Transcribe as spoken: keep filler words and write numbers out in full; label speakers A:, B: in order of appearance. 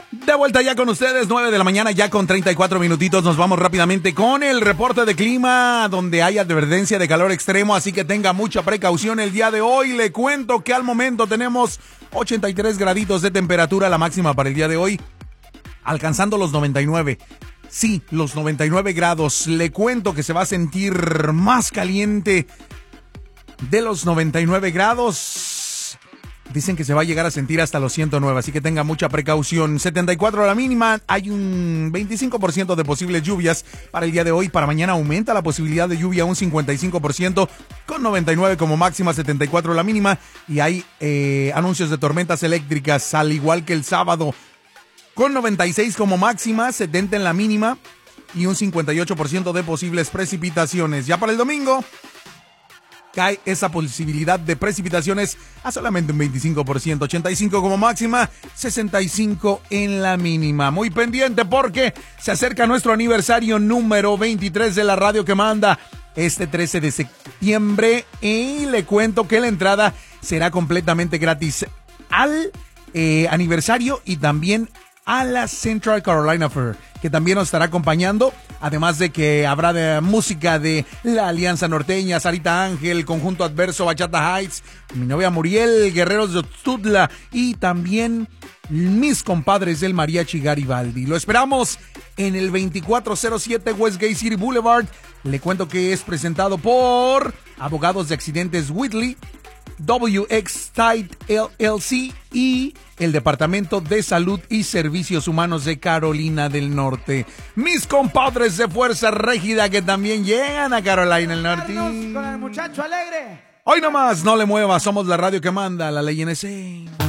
A: De vuelta ya con ustedes, nueve de la mañana, ya con treinta y cuatro minutitos. Nos vamos rápidamente con el reporte de clima, donde hay advertencia de calor extremo, así que tenga mucha precaución el día de hoy. Le cuento que al momento tenemos ochenta y tres graditos de temperatura, la máxima para el día de hoy, alcanzando los noventa y nueve. Sí, los noventa y nueve grados. Le cuento que se va a sentir más caliente de los noventa y nueve grados. Dicen que se va a llegar a sentir hasta los ciento nueve, así que tenga mucha precaución. setenta y cuatro a la mínima, hay un veinticinco por ciento de posibles lluvias para el día de hoy. Para mañana aumenta la posibilidad de lluvia a un cincuenta y cinco por ciento, con noventa y nueve como máxima, setenta y cuatro a la mínima. Y hay eh, anuncios de tormentas eléctricas, al igual que el sábado, con noventa y seis como máxima, setenta en la mínima y un cincuenta y ocho por ciento de posibles precipitaciones. Ya para el domingo cae esa posibilidad de precipitaciones a solamente un veinticinco por ciento, ochenta y cinco como máxima, sesenta y cinco en la mínima. Muy pendiente porque se acerca nuestro aniversario número veintitrés de la radio que manda este trece de septiembre, y le cuento que la entrada será completamente gratis al eh, aniversario y también a la Central Carolina Fair, que también nos estará acompañando, además de que habrá de música de la Alianza Norteña, Sarita Ángel, Conjunto Adverso, Bachata Heights, mi novia Muriel, Guerreros de Oxtutla y también mis compadres del Mariachi Garibaldi. Lo esperamos en el veinticuatro cero siete Westgate City Boulevard. Le cuento que es presentado por Abogados de Accidentes Whitley, W X Tide L L C y el Departamento de Salud y Servicios Humanos de Carolina del Norte. Mis compadres de Fuerza Régida que también llegan a Carolina del Norte.
B: Con el muchacho alegre.
A: Hoy nomás, no le muevas, somos la radio que manda, la ley N S.